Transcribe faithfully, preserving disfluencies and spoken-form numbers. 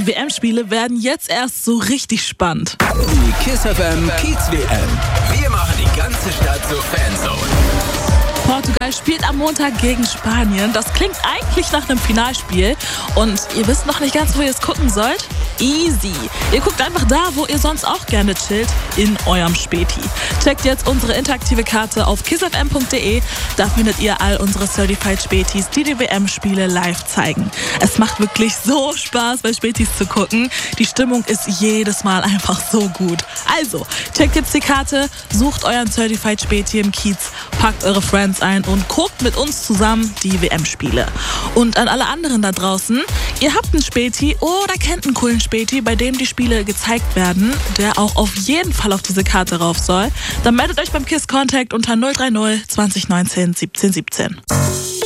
Die W M-Spiele werden jetzt erst so richtig spannend. Die KISS F M Kiez W M. Wir machen die ganze Stadt zur Fanzone. Portugal spielt am Montag gegen Spanien. Das klingt eigentlich nach einem Finalspiel. Und ihr wisst noch nicht ganz, wo ihr es gucken sollt? Easy. Ihr guckt einfach da, wo ihr sonst auch gerne chillt, in eurem Späti. Checkt jetzt unsere interaktive Karte auf kiss f m punkt d e. Da findet ihr all unsere Certified Spätis, die die W M-Spiele live zeigen. Es macht wirklich so Spaß, bei Spätis zu gucken. Die Stimmung ist jedes Mal einfach so gut. Also, checkt jetzt die Karte, sucht euren Certified Späti im Kiez, packt eure Friends ein und guckt mit uns zusammen die W M-Spiele. Und an alle anderen da draußen, ihr habt einen Späti oder kennt einen coolen Späti, bei dem die Spiele gezeigt werden, der auch auf jeden Fall auf diese Karte rauf soll, dann meldet euch beim KISS Contact unter null drei null zwanzig neunzehn siebzehn siebzehn.